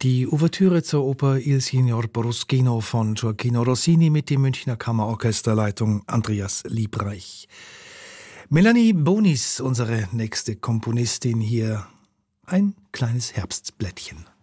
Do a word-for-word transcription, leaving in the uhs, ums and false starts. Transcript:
Die Ouvertüre zur Oper Il Signor Bruschino von Gioachino Rossini mit dem Münchner Kammerorchesterleitung Andreas Liebreich. Melanie Bonis, unsere nächste Komponistin hier. Ein kleines Herbstblättchen.